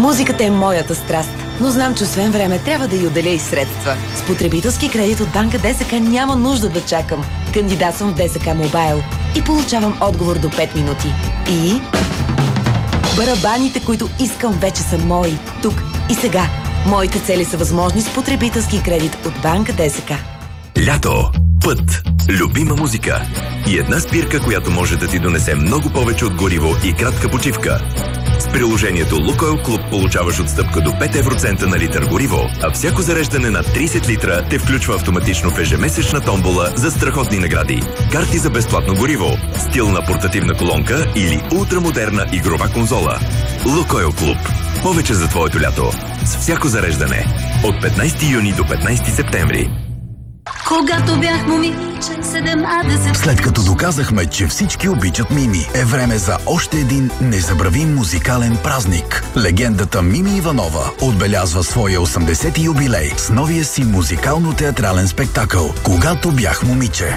Музиката е моята страст, но знам, че освен време трябва да й отделя и средства. С потребителски кредит от банка ДСК няма нужда да чакам. Кандидатствам в ДСК Мобайл и получавам отговор до 5 минути. И барабаните, които искам, вече са мои. Тук и сега. Моите цели са възможни с потребителски кредит от банка ДСК. Лято, път, любима музика и една спирка, която може да ти донесе много повече от гориво и кратка почивка. С приложението Лукойл Клуб получаваш отстъпка до 5 евроцента на литър гориво, а всяко зареждане на 30 литра те включва автоматично в ежемесечна томбола за страхотни награди. Карти за безплатно гориво, стилна портативна колонка или ултрамодерна игрова конзола. Лукойл Клуб. Повече за твоето лято. С всяко зареждане. От 15 юни до 15 септември. Когато бях момиче, 17... След като доказахме, че всички обичат Мими, е време за още един незабравим музикален празник. Легендата Мими Иванова отбелязва своя 80-ти юбилей с новия си музикално-театрален спектакъл «Когато бях момиче».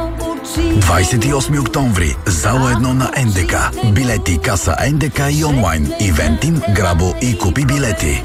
28 октомври, зала 1 на НДК. Билети, каса НДК и онлайн. Ивентим, Грабо и Купи билети.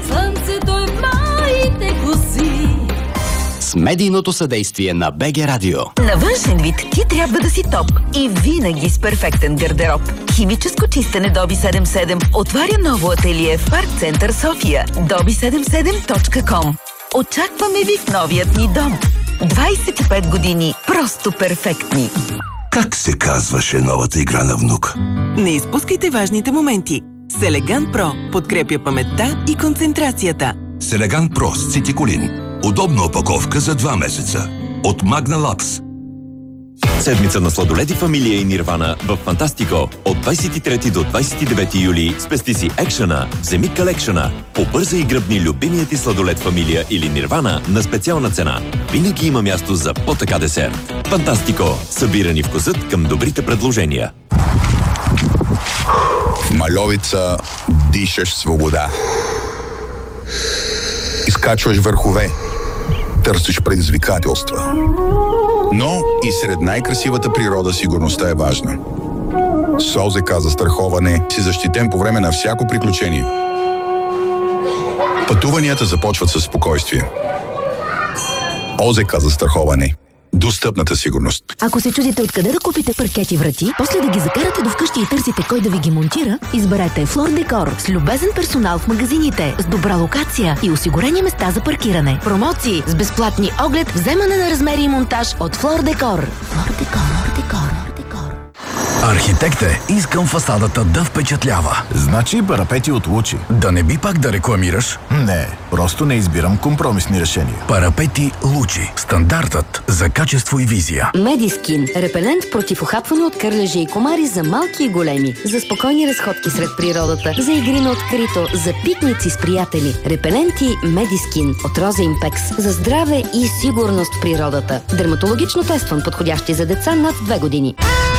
С медийното съдействие на БГ Радио. На външен вид ти трябва да си топ и винаги с перфектен гардероб. Химическо чистене Доби 77 отваря ново ателие в Парк Център София. dobi77.com. Очакваме ви в новият ни дом. 25 години просто перфектни. Как се казваше новата игра на внук? Не изпускайте важните моменти. Селеган Про подкрепя паметта и концентрацията. Селеган Про с цитиколин. Удобна опаковка за 2 месеца. От Magna Labs. Седмица на сладоледи Фамилия и Нирвана в Фантастико. От 23 до 29 юли спести си екшена, вземи колекшена. Побърза и гръбни любимият ти сладолед Фамилия или Нирвана на специална цена. Винаги има място за по-така десерт. Фантастико. Събирани вкусът към добрите предложения. В Мальовица дишаш свобода. Изкачваш върхове. Търсиш предизвикателства. Но и сред най-красивата природа сигурността е важна. С ОЗК застраховане си защитен по време на всяко приключение. Пътуванията започват със спокойствие. ОЗК застраховане. Достъпната сигурност. Ако се чудите откъде да купите паркети врати, после да ги закарате до вкъщи и търсите кой да ви ги монтира, изберете Floor Decor с любезен персонал в магазините, с добра локация и осигурени места за паркиране. Промоции с безплатни оглед, вземане на размери и монтаж от Floor Decor. Floor Decor. Архитекте, искам фасадата да впечатлява. Значи парапети от Лучи. Да не би пак да рекламираш? Не, просто не избирам компромисни решения. Парапети Лучи. Стандартът за качество и визия. Медискин. Репелент против ухапване от кърлежи и комари за малки и големи. За спокойни разходки сред природата. За игри на открито. За пикници с приятели. Репеленти Медискин от Роза Импекс. За здраве и сигурност в природата. Дерматологично тестван, подходящи за деца над 2 години.